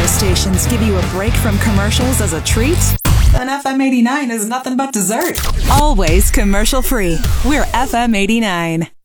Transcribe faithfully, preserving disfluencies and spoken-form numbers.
stations give you a break from commercials as a treat, then F M eighty-nine is nothing but dessert. Always commercial free. We're F M eighty-nine.